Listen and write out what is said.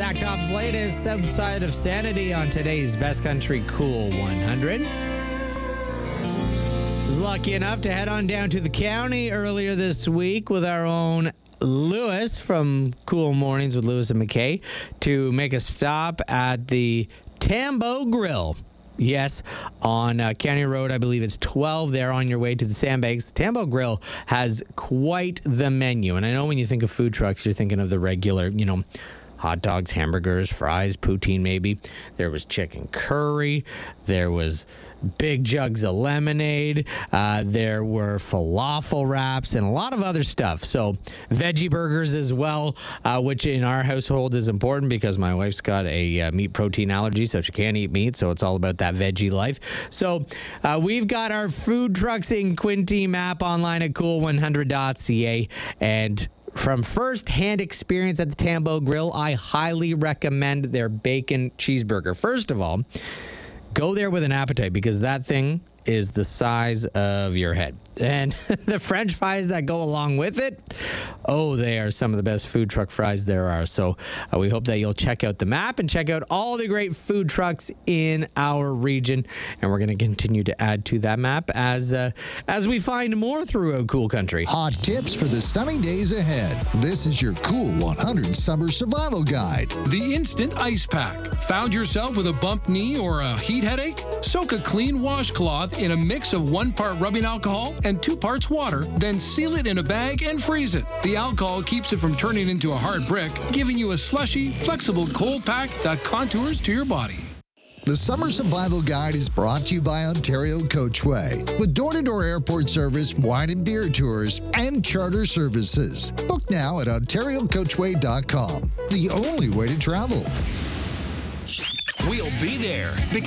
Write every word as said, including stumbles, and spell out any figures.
Zach Dobbs' latest South Side of Sanity on today's Best Country Cool one hundred. Was lucky enough to head on down to the county earlier this week with our own Lewis from Cool Mornings with Lewis and McKay to make a stop at the Tambo Grill. Yes, on uh, County Road, I believe it's twelve there on your way to the Sandbags. Tambo Grill has quite the menu. And I know when you think of food trucks, you're thinking of the regular, you know, hot dogs, hamburgers, fries, poutine maybe. There was chicken curry. There was big jugs of lemonade. Uh, there were falafel wraps and a lot of other stuff. So veggie burgers as well, uh, which in our household is important because my wife's got a uh, meat protein allergy, so she can't eat meat. So it's all about that veggie life. So uh, we've got our Food Trucks in Quinte map online at cool one hundred dot c a. And from first-hand experience at the Tambo Grill, I highly recommend their bacon cheeseburger. First of all, go there with an appetite because that thing is the size of your head. And the French fries that go along with it, oh, they are some of the best food truck fries there are. So uh, we hope that you'll check out the map and check out all the great food trucks in our region. And we're going to continue to add to that map as uh, as we find more throughout Cool Country. Hot tips for the sunny days ahead. This is your Cool one hundred Summer Survival Guide. The Instant Ice Pack. Found yourself with a bumped knee or a heat headache? Soak a clean washcloth in a mix of one part rubbing alcohol and two parts water, then seal it in a bag and freeze it. The alcohol keeps it from turning into a hard brick, giving you a slushy, flexible cold pack that contours to your body. The Summer Survival Guide is brought to you by Ontario Coachway, with door-to-door airport service, wine and beer tours, and charter services. Book now at ontario coachway dot com, the only way to travel. We'll be there because